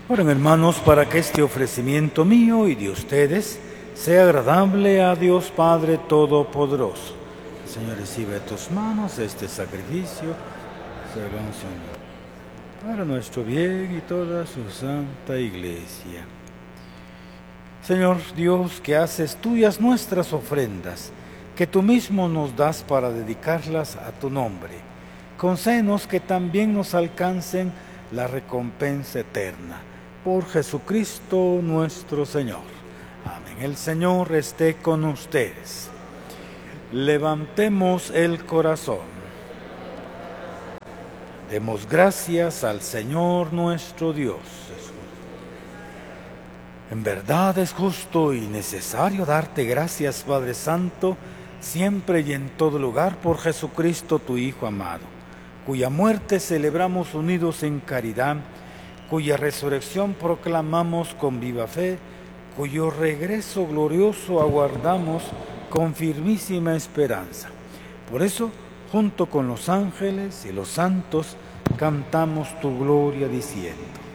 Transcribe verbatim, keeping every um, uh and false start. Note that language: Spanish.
Oren, hermanos, para que este ofrecimiento mío y de ustedes sea agradable a Dios Padre Todopoderoso. Señor, recibe de tus manos este sacrificio, Señor, para nuestro bien y toda su santa iglesia. Señor Dios, que haces tuyas nuestras ofrendas, que tú mismo nos das para dedicarlas a tu nombre, concédenos que también nos alcancen la recompensa eterna. Por Jesucristo nuestro Señor. Amén. El Señor esté con ustedes. Levantemos el corazón. Demos gracias al Señor nuestro Dios. En verdad es justo y necesario darte gracias, Padre Santo, siempre y en todo lugar, por Jesucristo, tu Hijo amado, cuya muerte celebramos unidos en caridad, cuya resurrección proclamamos con viva fe, cuyo regreso glorioso aguardamos con firmísima esperanza. Por eso, junto con los ángeles y los santos, cantamos tu gloria diciendo: